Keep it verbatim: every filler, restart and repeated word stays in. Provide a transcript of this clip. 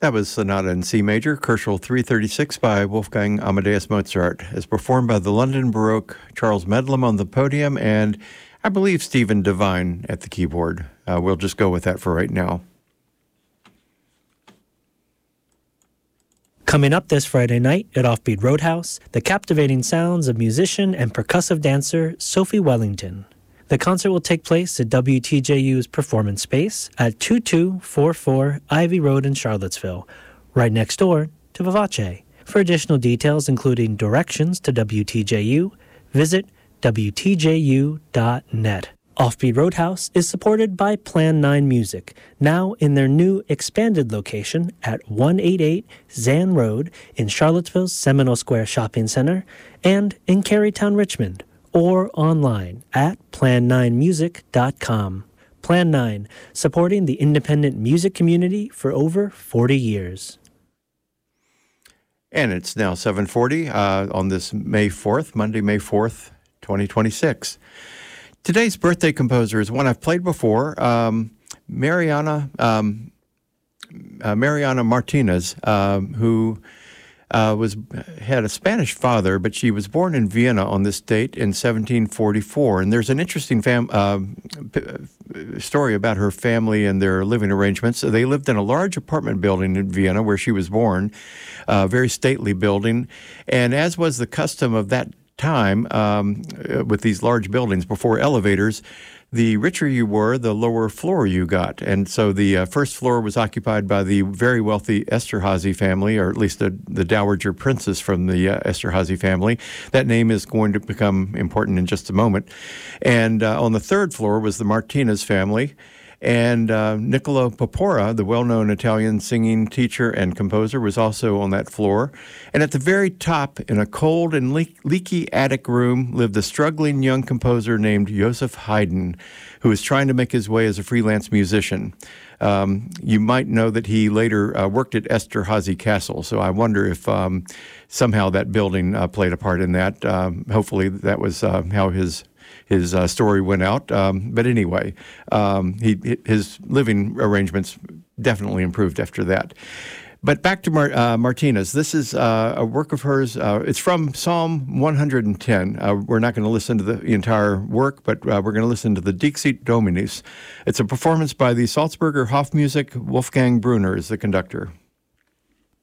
That was Sonata in C Major, Kochel three thirty-six by Wolfgang Amadeus Mozart, as performed by the London Baroque, Charles Medlem on the podium, and I believe Stephen Devine at the keyboard. Uh, we'll just go with that for right now. Coming up this Friday night at Offbeat Roadhouse, the captivating sounds of musician and percussive dancer Sophie Wellington. The concert will take place at W T J U's Performance Space at two two four four Ivy Road in Charlottesville, right next door to Vivace. For additional details, including directions to W T J U, visit W T J U dot net. Offbeat Roadhouse is supported by Plan nine Music, now in their new expanded location at one eighty-eight Zan Road in Charlottesville's Seminole Square Shopping Center and in Carytown, Richmond, or online at plan nine music dot com. Plan nine, supporting the independent music community for over forty years. And it's now seven forty uh, on this May fourth, Monday, May fourth, twenty twenty-six. Today's birthday composer is one I've played before, um, Mariana, um, uh, Mariana Martinez, um, who Uh, was had a Spanish father, but she was born in Vienna on this date in seventeen forty-four. And there's an interesting fam- uh, p- story about her family and their living arrangements. So they lived in a large apartment building in Vienna where she was born, a very stately building. And as was the custom of that time um, with these large buildings before elevators, the richer you were, the lower floor you got. And so the uh, first floor was occupied by the very wealthy Esterhazy family, or at least the, the Dowager Princess from the uh, Esterhazy family. That name is going to become important in just a moment. And uh, on the third floor was the Martinez family. And uh, Niccolo Popora, the well-known Italian singing teacher and composer, was also on that floor. And at the very top, in a cold and le- leaky attic room, lived a struggling young composer named Joseph Haydn, who was trying to make his way as a freelance musician. Um, you might know that he later uh, worked at Esterhazy Castle, so I wonder if um, somehow that building uh, played a part in that. Um, hopefully that was uh, how his His uh, story went out. Um, but anyway, um, he, his living arrangements definitely improved after that. But back to Mar- uh, Martinez. This is uh, a work of hers. Uh, it's from Psalm one hundred ten. Uh, we're not going to listen to the entire work, but uh, we're going to listen to the Dixit Dominus. It's a performance by the Salzburger Hofmusik. Wolfgang Brunner is the conductor.